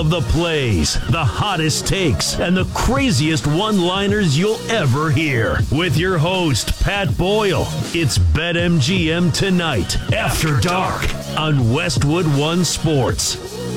of the plays, the hottest takes, and the craziest one-liners you'll ever hear. With your host, Pat Boyle, it's BetMGM Tonight, After Dark, on Westwood One Sports.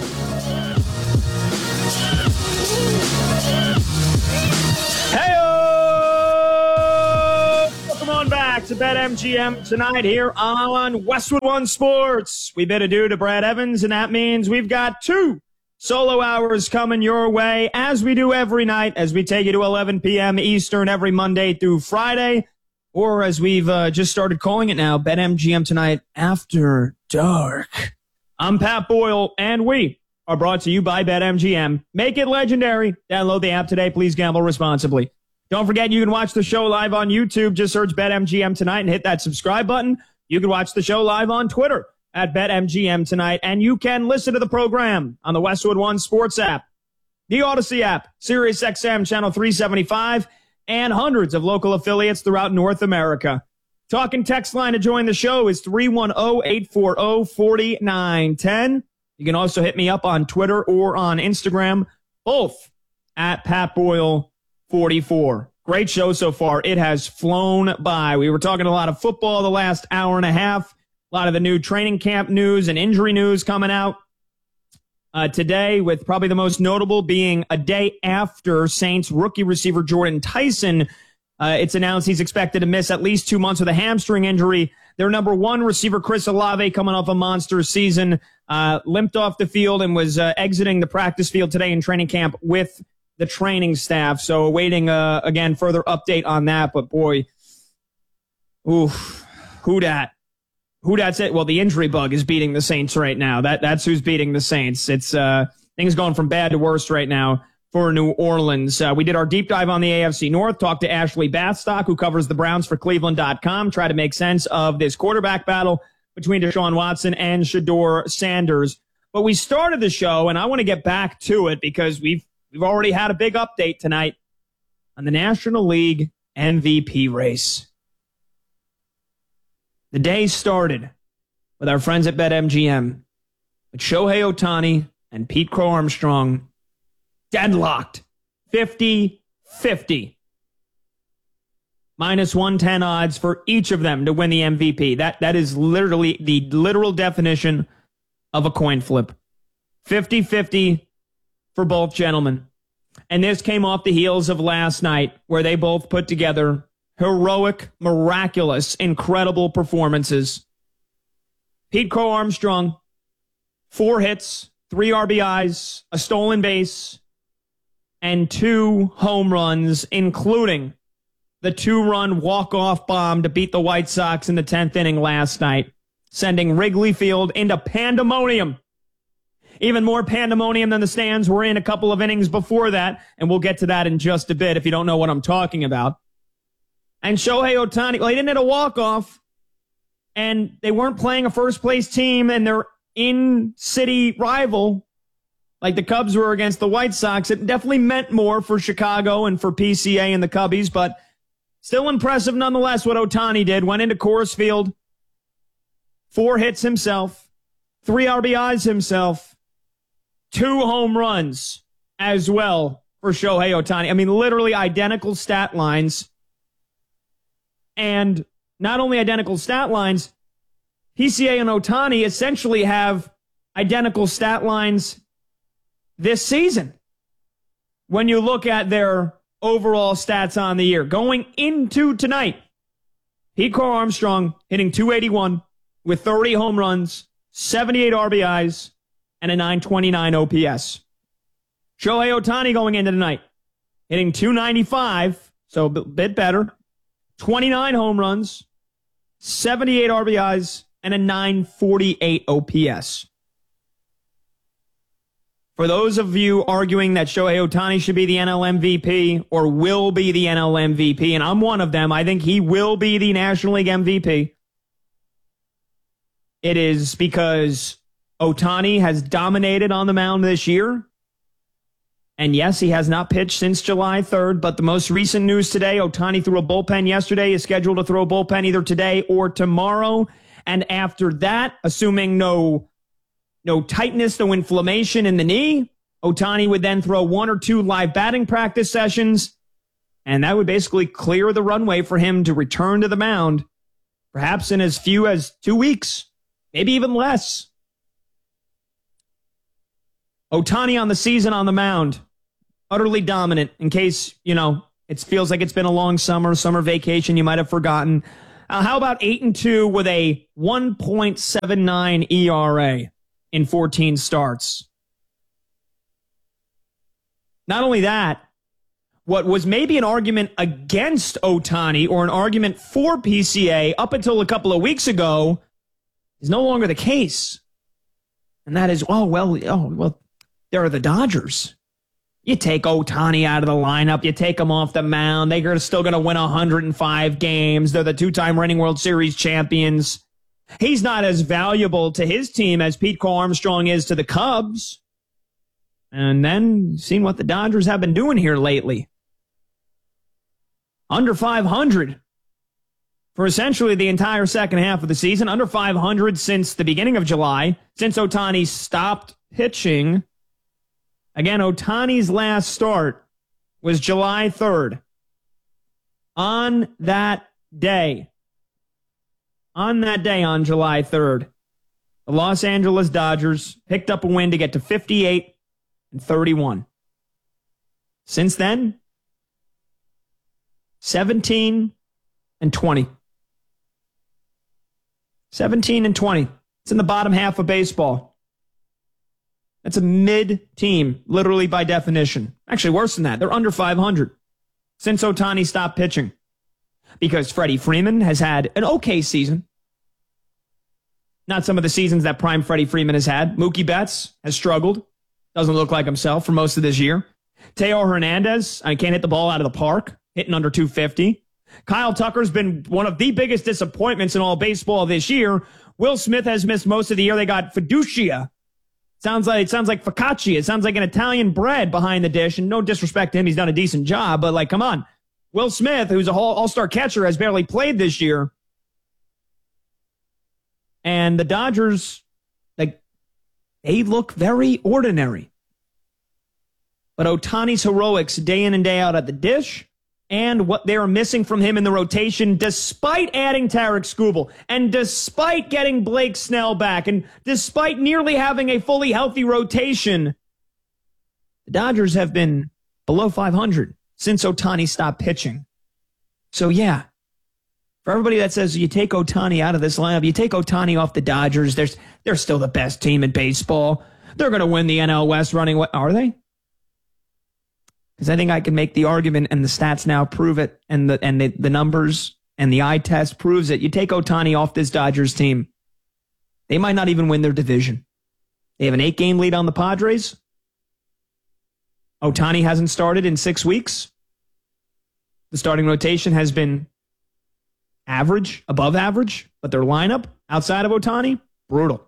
Welcome on back to BetMGM Tonight here on Westwood One Sports. We bid adieu to Brad Evans, and that means we've got 2 solo hours coming your way, as we do every night, as we take you to 11 p.m. Eastern every Monday through Friday, or as we've just started calling it now, BetMGM Tonight After Dark. I'm Pat Boyle, and we are brought to you by BetMGM. Make it legendary. Download the app today. Please gamble responsibly. Don't forget, you can watch the show live on YouTube. Just search BetMGM Tonight and hit that subscribe button. You can watch the show live on Twitter at BetMGM Tonight, and you can listen to the program on the Westwood One Sports app, the Odyssey app, SiriusXM Channel 375, and hundreds of local affiliates throughout North America. Talking text line to join the show is 310-840-4910. You can also hit me up on Twitter or on Instagram, both at Pat Boyle 44. Great show so far. It has flown by. We were talking a lot of football the last hour and a half. A lot of the new training camp news and injury news coming out today, with probably the most notable being a day after Saints rookie receiver Jordan Tyson. It's announced he's expected to miss at least 2 months with a hamstring injury. Their number 1 receiver, Chris Olave, coming off a monster season, limped off the field and was exiting the practice field today in training camp with the training staff. So awaiting, again, further update on that. But boy, oof, who dat? Who that's it? Well, the injury bug is beating the Saints right now. That's who's beating the Saints. It's things going from bad to worse right now for New Orleans. We did our deep dive on the AFC North, talked to Ashley Bathstock, who covers the Browns for Cleveland.com, try to make sense of this quarterback battle between Deshaun Watson and Shedeur Sanders. But we started the show, and I want to get back to it because we've already had a big update tonight on the National League MVP race. The day started with our friends at BetMGM, with Shohei Ohtani and Pete Crow Armstrong deadlocked 50-50. Minus 110 odds for each of them to win the MVP. That is literally the literal definition of a coin flip. 50-50 for both gentlemen. And this came off the heels of last night, where they both put together heroic, miraculous, incredible performances. Pete Crow Armstrong, 4 hits, 3 RBIs, a stolen base, and 2 home runs, including the 2-run walk-off bomb to beat the White Sox in the 10th inning last night, sending Wrigley Field into pandemonium. Even more pandemonium than the stands were in a couple of innings before that, and we'll get to that in just a bit if you don't know what I'm talking about. And Shohei Ohtani, well, he didn't hit a walk-off, and they weren't playing a first-place team, and their in-city rival, like the Cubs were against the White Sox. It definitely meant more for Chicago and for PCA and the Cubbies, but still impressive nonetheless what Ohtani did. Went into Coors Field, 4 hits himself, 3 RBIs himself, 2 home runs as well for Shohei Ohtani. I mean, literally identical stat lines. And not only identical stat lines, PCA and Ohtani essentially have identical stat lines this season. When you look at their overall stats on the year. Going into tonight, Pete Crow Armstrong hitting .281 with 30 home runs, 78 RBIs, and a .929 OPS. Shohei Ohtani going into tonight, hitting .295, so a bit better, 29 home runs, 78 RBIs, and a .948 OPS. For those of you arguing that Shohei Ohtani should be the NL MVP or will be the NL MVP, and I'm one of them, I think he will be the National League MVP. It is because Ohtani has dominated on the mound this year. And yes, he has not pitched since July 3rd, but the most recent news today, Ohtani threw a bullpen yesterday, is scheduled to throw a bullpen either today or tomorrow. And after that, assuming no tightness, no inflammation in the knee, Ohtani would then throw 1 or 2 live batting practice sessions, and that would basically clear the runway for him to return to the mound, perhaps in as few as 2 weeks, maybe even less. Ohtani on the season on the mound, utterly dominant. In case, it feels like it's been a long summer vacation, you might have forgotten. How about 8-2 with a 1.79 ERA in 14 starts? Not only that, what was maybe an argument against Ohtani or an argument for PCA up until a couple of weeks ago is no longer the case. And that is, there are the Dodgers. You take Ohtani out of the lineup, you take him off the mound, they're still going to win 105 games. They're the 2-time reigning World Series champions. He's not as valuable to his team as Pete Crow Armstrong is to the Cubs. And then seeing what the Dodgers have been doing here lately. Under 500 for essentially the entire second half of the season. Under 500 since the beginning of July, since Ohtani stopped pitching. Again, Ohtani's last start was July 3rd. On that day, on July 3rd, the Los Angeles Dodgers picked up a win to get to 58-31. Since then, 17-20. 17-20. It's in the bottom half of baseball. That's a mid-team, literally by definition. Actually, worse than that. They're under 500 since Ohtani stopped pitching. Because Freddie Freeman has had an okay season. Not some of the seasons that prime Freddie Freeman has had. Mookie Betts has struggled. Doesn't look like himself for most of this year. Teo Hernandez, I can't hit the ball out of the park, hitting under 250. Kyle Tucker's been one of the biggest disappointments in all baseball this year. Will Smith has missed most of the year. They got Fiducia. Sounds like focaccia. It sounds like an Italian bread behind the dish. And no disrespect to him, he's done a decent job. But come on. Will Smith, who's a all-star catcher, has barely played this year. And the Dodgers, they look very ordinary. But Ohtani's heroics day in and day out at the dish, and what they are missing from him in the rotation, despite adding Tarek Skubal, and despite getting Blake Snell back, and despite nearly having a fully healthy rotation, the Dodgers have been below 500 since Ohtani stopped pitching. So yeah, for everybody that says you take Ohtani out of this lineup, you take Ohtani off the Dodgers, they're still the best team in baseball. They're going to win the NL West running. What are they? Because I think I can make the argument, and the stats now prove it, and the numbers and the eye test proves it. You take Ohtani off this Dodgers team, they might not even win their division. They have an 8-game lead on the Padres. Ohtani hasn't started in 6 weeks. The starting rotation has been average, above average, but their lineup outside of Ohtani, brutal.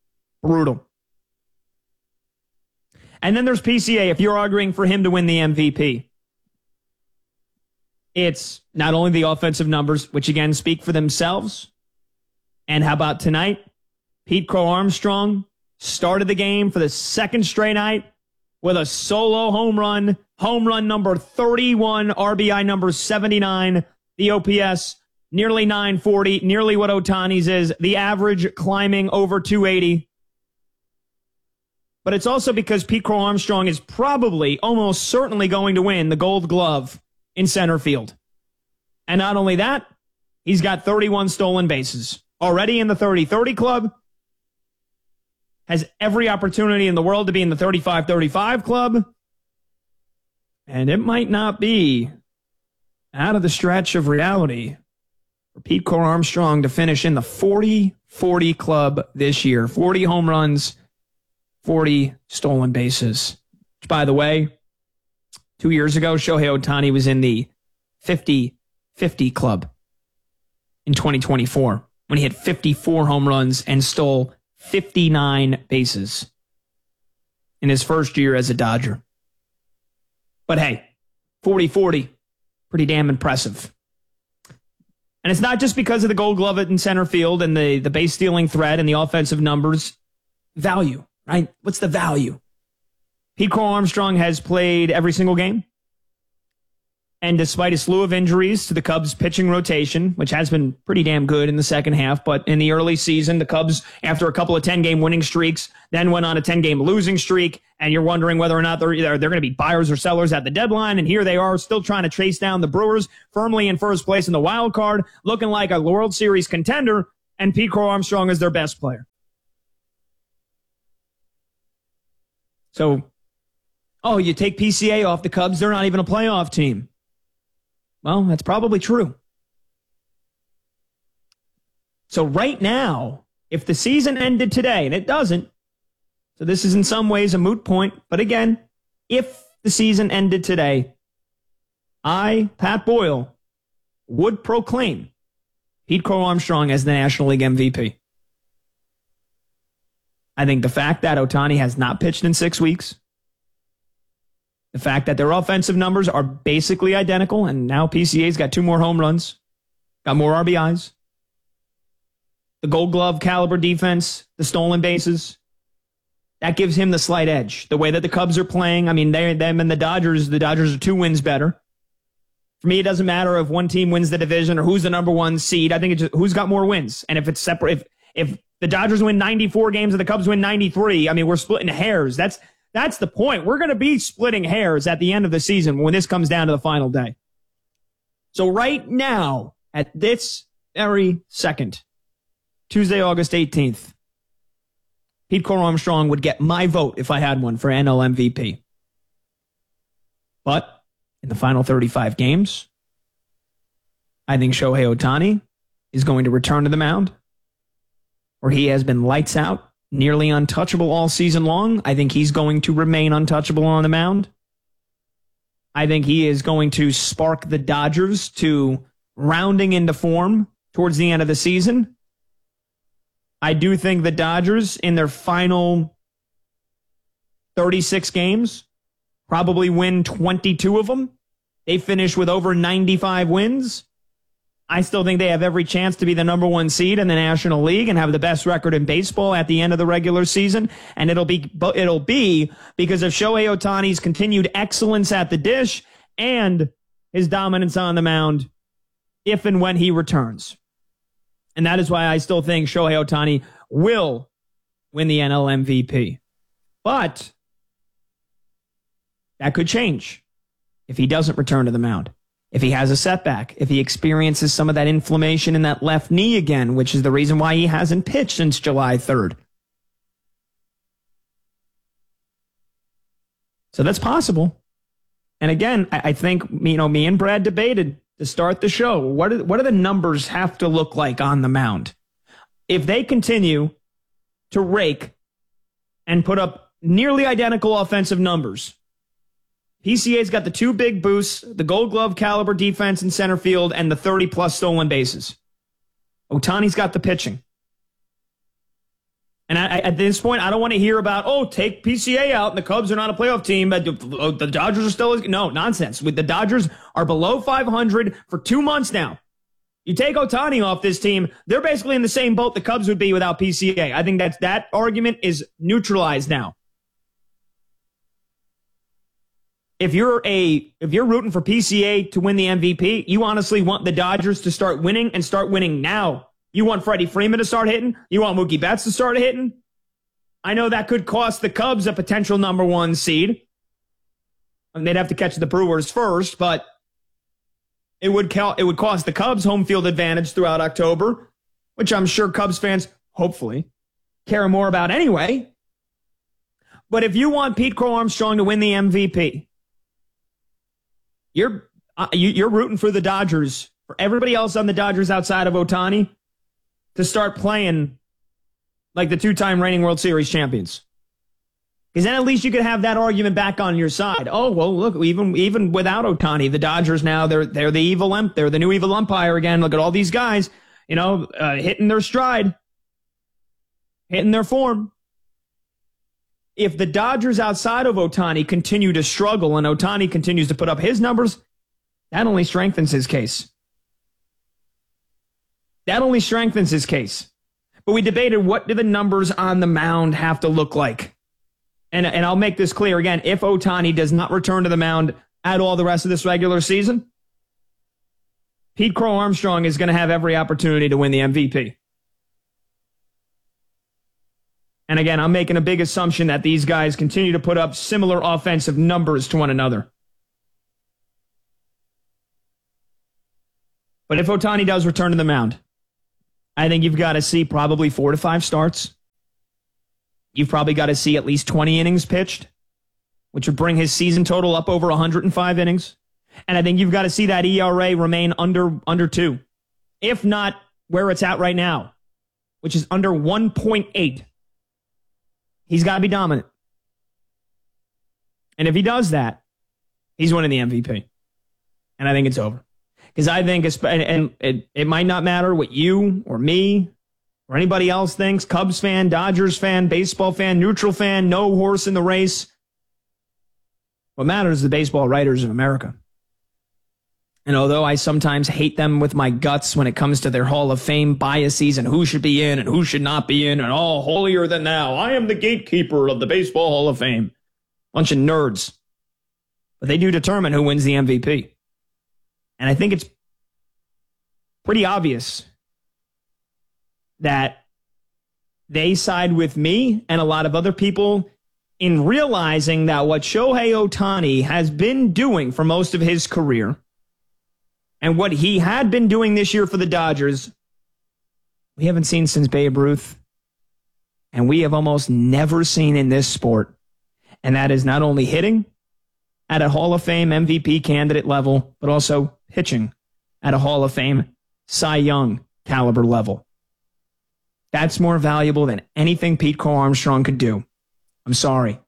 And then there's PCA, if you're arguing for him to win the MVP. It's not only the offensive numbers, which again speak for themselves. And how about tonight? Pete Crow Armstrong started the game for the second straight night with a solo home run number 31, RBI number 79, the OPS nearly 940, nearly what Ohtani's is, the average climbing over 280. But it's also because Pete Crow Armstrong is probably, almost certainly going to win the Gold Glove in center field. And not only that, he's got 31 stolen bases. Already in the 30-30 club. Has every opportunity in the world to be in the 35-35 club. And it might not be out of the stretch of reality for Pete Crow Armstrong to finish in the 40-40 club this year. 40 home runs, 40 stolen bases. Which, by the way, 2 years ago, Shohei Ohtani was in the 50-50 club in 2024 when he had 54 home runs and stole 59 bases in his first year as a Dodger. But hey, 40-40, pretty damn impressive. And it's not just because of the Gold Glove in center field and the base stealing threat and the offensive numbers. Value, right? What's the value? Pete Crow Armstrong has played every single game. And despite a slew of injuries to the Cubs pitching rotation, which has been pretty damn good in the second half, but in the early season, the Cubs, after a couple of 10-game winning streaks, then went on a 10-game losing streak, and you're wondering whether or not they're going to be buyers or sellers at the deadline, and here they are still trying to chase down the Brewers, firmly in first place in the wild card, looking like a World Series contender, and Pete Crow Armstrong is their best player. So, you take PCA off the Cubs, they're not even a playoff team. Well, that's probably true. So right now, if the season ended today, and it doesn't, so this is in some ways a moot point, but again, if the season ended today, I, Pat Boyle, would proclaim Pete Crow Armstrong as the National League MVP. I think the fact that Ohtani has not pitched in 6 weeks, the fact that their offensive numbers are basically identical, and now PCA's got 2 more home runs, got more RBIs, the Gold Glove caliber defense, the stolen bases, that gives him the slight edge. The way that the Cubs are playing, I mean, them and the Dodgers are 2 wins better. For me, it doesn't matter if one team wins the division or who's the number 1 seed. I think it's just who's got more wins. And if it's separate, if the Dodgers win 94 games and the Cubs win 93, I mean, we're splitting hairs. That's the point. We're going to be splitting hairs at the end of the season when this comes down to the final day. So right now, at this very second, Tuesday, August 18th, Pete Crow Armstrong would get my vote if I had one for NL MVP. But in the final 35 games, I think Shohei Ohtani is going to return to the mound, where he has been lights out, nearly untouchable all season long. I think he's going to remain untouchable on the mound. I think he is going to spark the Dodgers to rounding into form towards the end of the season. I do think the Dodgers, in their final 36 games, probably win 22 of them. They finish with over 95 wins. I still think they have every chance to be the number 1 seed in the National League and have the best record in baseball at the end of the regular season. And it'll be because of Shohei Ohtani's continued excellence at the dish and his dominance on the mound if and when he returns. And that is why I still think Shohei Ohtani will win the NL MVP. But that could change if he doesn't return to the mound. If he has a setback, if he experiences some of that inflammation in that left knee again, which is the reason why he hasn't pitched since July 3rd. So that's possible. And again, I think, me and Brad debated to start the show. What do the numbers have to look like on the mound? If they continue to rake and put up nearly identical offensive numbers, PCA's got the 2 big boosts, the Gold Glove caliber defense in center field, and the 30-plus stolen bases. Ohtani's got the pitching. And at this point, I don't want to hear about, take PCA out and the Cubs are not a playoff team, but the Dodgers are still... No, nonsense. The Dodgers are below 500 for 2 months now. You take Ohtani off this team, they're basically in the same boat the Cubs would be without PCA. I think that argument is neutralized now. If you're rooting for PCA to win the MVP, you honestly want the Dodgers to start winning and start winning now. You want Freddie Freeman to start hitting? You want Mookie Betts to start hitting? I know that could cost the Cubs a potential number 1 seed. I mean, they'd have to catch the Brewers first, but it would cost the Cubs home field advantage throughout October, which I'm sure Cubs fans, hopefully, care more about anyway. But if you want Pete Crow Armstrong to win the MVP, you're rooting for the Dodgers, for everybody else on the Dodgers outside of Ohtani, to start playing like the 2-time reigning World Series champions. Because then at least you could have that argument back on your side. Oh, well, look, even without Ohtani, the Dodgers now, they're the new evil umpire again. Look at all these guys, hitting their stride, hitting their form. If the Dodgers outside of Ohtani continue to struggle and Ohtani continues to put up his numbers, that only strengthens his case. That only strengthens his case. But we debated, what do the numbers on the mound have to look like? and I'll make this clear again, if Ohtani does not return to the mound at all the rest of this regular season, Pete Crow Armstrong is going to have every opportunity to win the MVP. And again, I'm making a big assumption that these guys continue to put up similar offensive numbers to one another. But if Ohtani does return to the mound, I think you've got to see probably 4 to 5 starts. You've probably got to see at least 20 innings pitched, which would bring his season total up over 105 innings. And I think you've got to see that ERA remain under 2, if not where it's at right now, which is under 1.8. He's got to be dominant. And if he does that, he's winning the MVP. And I think it's over. Because I think, and it might not matter what you or me or anybody else thinks, Cubs fan, Dodgers fan, baseball fan, neutral fan, no horse in the race. What matters is the baseball writers of America. And although I sometimes hate them with my guts when it comes to their Hall of Fame biases and who should be in and who should not be in and all holier than thou, I am the gatekeeper of the Baseball Hall of Fame. Bunch of nerds. But they do determine who wins the MVP. And I think it's pretty obvious that they side with me and a lot of other people in realizing that what Shohei Ohtani has been doing for most of his career and what he had been doing this year for the Dodgers, we haven't seen since Babe Ruth. And we have almost never seen in this sport. And that is not only hitting at a Hall of Fame MVP candidate level, but also pitching at a Hall of Fame Cy Young caliber level. That's more valuable than anything Pete Crow Armstrong could do. I'm sorry.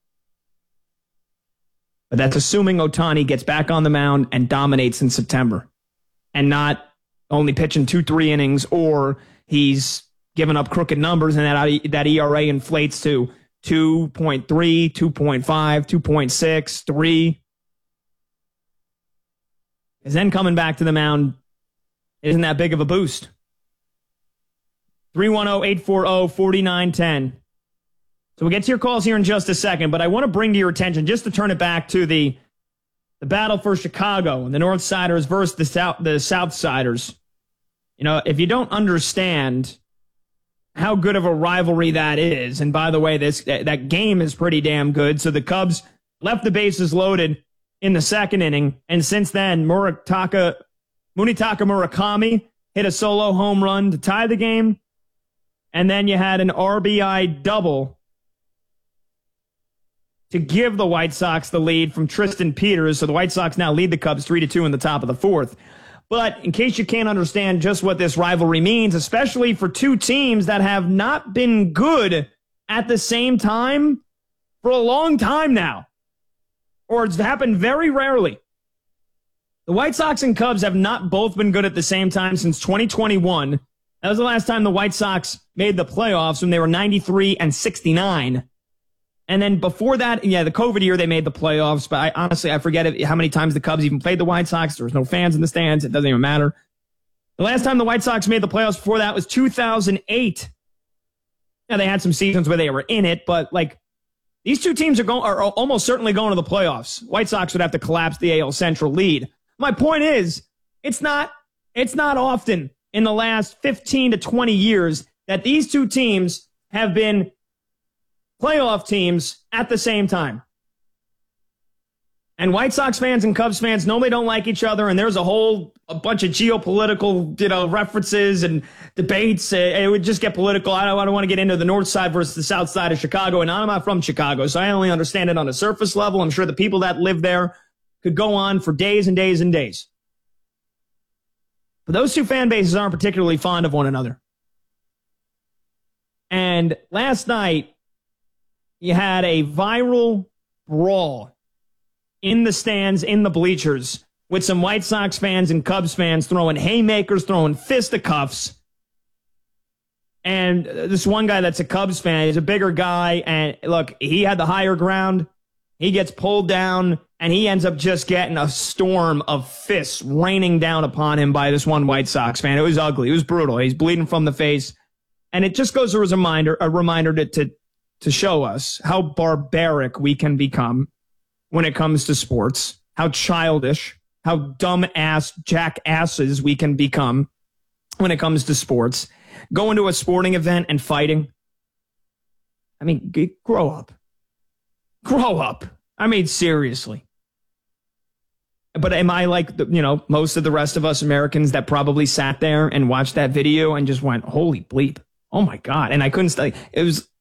But that's assuming Ohtani gets back on the mound and dominates in September. And not only pitching 2-3 innings, or he's giving up crooked numbers and that ERA inflates to 2.3, 2.5, 2.6, 3. Because then coming back to the mound isn't that big of a boost. 310-840-4910. So we'll get to your calls here in just a second, but I want to bring to your attention, just to turn it back to the battle for Chicago and the North Siders versus the South Siders. You know, if you don't understand how good of a rivalry that is, and by the way, that game is pretty damn good. So the Cubs left the bases loaded in the second inning, and since then, Munetaka Murakami hit a solo home run to tie the game, and then you had an RBI double to give the White Sox the lead from Tristan Peters. So the White Sox now lead the Cubs 3-2 in the top of the fourth. But in case you can't understand just what this rivalry means, especially for two teams that have not been good at the same time for a long time now, or it's happened very rarely. The White Sox and Cubs have not both been good at the same time since 2021. That was the last time the White Sox made the playoffs, when they were 93-69. And then before that, yeah, the COVID year, they made the playoffs. But I forget how many times the Cubs even played the White Sox. There was no fans in the stands. It doesn't even matter. The last time the White Sox made the playoffs before that was 2008. Now, they had some seasons where they were in it, but like, these two teams are almost certainly going to the playoffs. White Sox would have to collapse the AL Central lead. My point is, it's not often in the last 15 to 20 years that these two teams have been playoff teams at the same time. And White Sox fans and Cubs fans know they don't like each other, and there's a bunch of geopolitical, references and debates. It would just get political. I don't want to get into the north side versus the south side of Chicago, and I'm not from Chicago, so I only understand it on a surface level. I'm sure the people that live there could go on for days and days and days. But those two fan bases aren't particularly fond of one another. And last night, you had a viral brawl in the stands, in the bleachers, with some White Sox fans and Cubs fans throwing haymakers, throwing fisticuffs. And this one guy that's a Cubs fan, he's a bigger guy, and look, he had the higher ground. He gets pulled down, and he ends up just getting a storm of fists raining down upon him by this one White Sox fan. It was ugly. It was brutal. He's bleeding from the face. And it just goes as a reminder to to show us how barbaric we can become when it comes to sports, how childish, how dumb-ass jackasses we can become when it comes to sports. Going to a sporting event and fighting. I mean, grow up. Grow up. I mean, seriously. But am I like, most of the rest of us Americans that probably sat there and watched that video and just went, holy bleep. Oh, my God. And I couldn't stay. It was